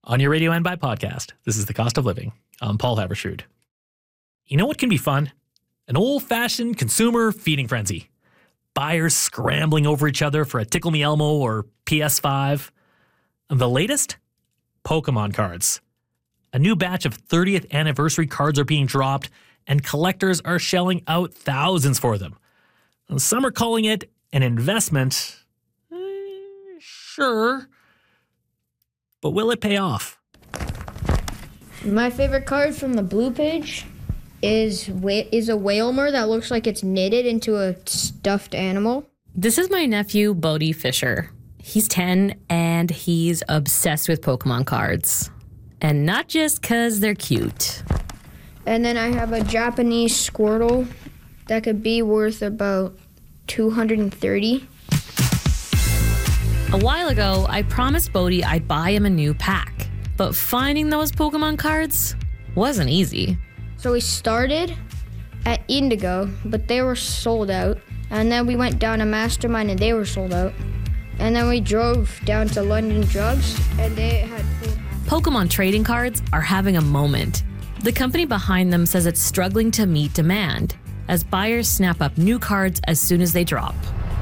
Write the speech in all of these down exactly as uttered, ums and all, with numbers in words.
On your Radio N B I podcast, this is The Cost of Living. I'm Paul Haberstrood. You know what can be fun? An old-fashioned consumer feeding frenzy. Buyers scrambling over each other for a Tickle Me Elmo or P S five. And the latest? Pokemon cards. A new batch of thirtieth anniversary cards are being dropped, and collectors are shelling out thousands for them. And some are calling it an investment. Eh, sure. But will it pay off? My favorite card from the blue page is is a Wailmer that looks like it's knitted into a stuffed animal. This is my nephew, Bodie Fisher. He's ten, and he's obsessed with Pokemon cards. And not just because they're cute. And then I have a Japanese Squirtle that could be worth about two hundred thirty. A while ago, I promised Bodie I'd buy him a new pack. But finding those Pokemon cards wasn't easy. So we started at Indigo, but they were sold out. And then we went down to Mastermind and they were sold out. And then we drove down to London Drugs and they had full. Pokemon trading cards are having a moment. The company behind them says it's struggling to meet demand as buyers snap up new cards as soon as they drop.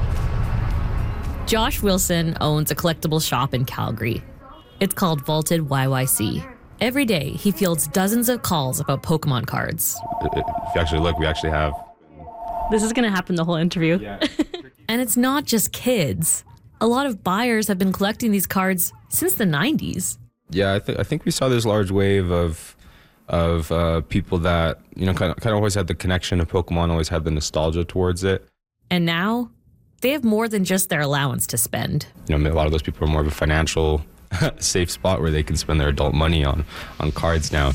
Josh Wilson owns a collectible shop in Calgary. It's called Vaulted Y Y C. Every day, he fields dozens of calls about Pokemon cards. If you actually look, we actually have... This is going to happen the whole interview. Yeah. And it's not just kids. A lot of buyers have been collecting these cards since the nineties. Yeah, I, th- I think we saw this large wave of of uh, people that, you know, kind of, kind of always had the connection to Pokemon, always had the nostalgia towards it. And now, they have more than just their allowance to spend. You know, a lot of those people are more of a financial safe spot where they can spend their adult money on, on cards now.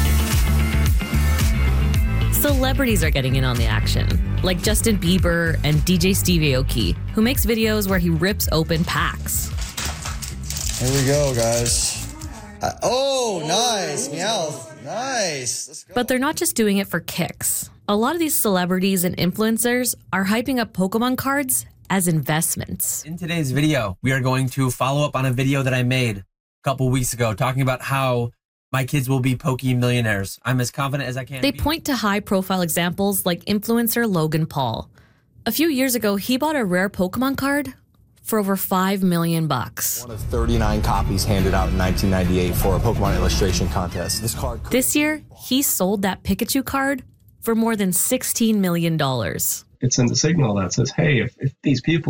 Celebrities are getting in on the action, like Justin Bieber and D J Steve Aoki, who makes videos where he rips open packs. Here we go, guys. Uh, oh, nice. Meowth. Nice. Let's go. But they're not just doing it for kicks. A lot of these celebrities and influencers are hyping up Pokemon cards as investments. In today's video, we are going to follow up on a video that I made a couple weeks ago talking about how my kids will be Poke millionaires. I'm as confident as I can They be. point to high-profile examples like influencer Logan Paul. A few years ago, he bought a rare Pokemon card for over five million bucks. One of thirty-nine copies handed out in nineteen ninety-eight for a Pokemon illustration contest. This card. This year, he sold that Pikachu card for more than sixteen million dollars. It sends a signal that says, hey, if, if these people